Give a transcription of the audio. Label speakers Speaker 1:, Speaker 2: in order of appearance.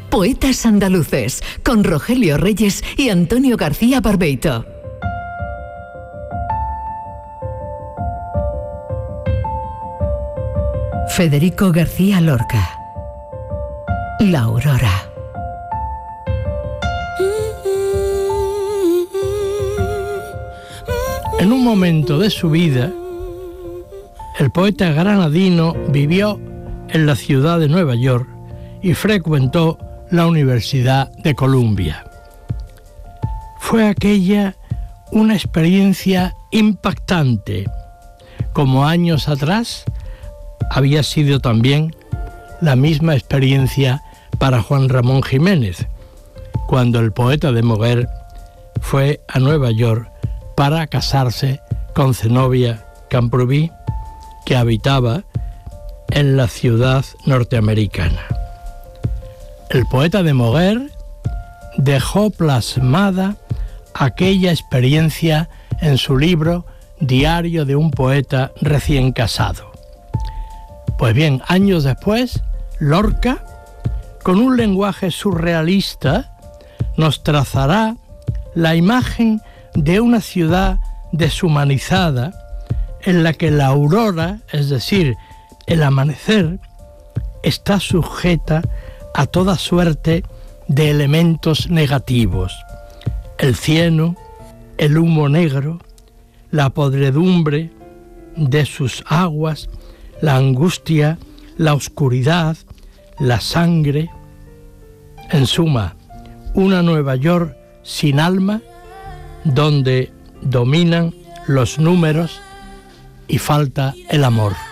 Speaker 1: Poetas andaluces, con Rogelio Reyes y Antonio García Barbeito. Federico García Lorca. La aurora.
Speaker 2: En un momento de su vida, el poeta granadino vivió en la ciudad de Nueva York y frecuentó la Universidad de Columbia. Fue aquella una experiencia impactante, como años atrás había sido también la misma experiencia para Juan Ramón Jiménez, cuando el poeta de Moguer fue a Nueva York para casarse con Zenobia Camprubí, que habitaba en la ciudad norteamericana. El poeta de Moguer dejó plasmada aquella experiencia en su libro Diario de un poeta recién casado. Pues bien, años después, Lorca, con un lenguaje surrealista, nos trazará la imagen de una ciudad deshumanizada en la que la aurora, es decir, el amanecer, está sujeta a toda suerte de elementos negativos: el cieno, el humo negro, la podredumbre de sus aguas, la angustia, la oscuridad, la sangre. En suma, una Nueva York sin alma, donde dominan los números y falta el amor.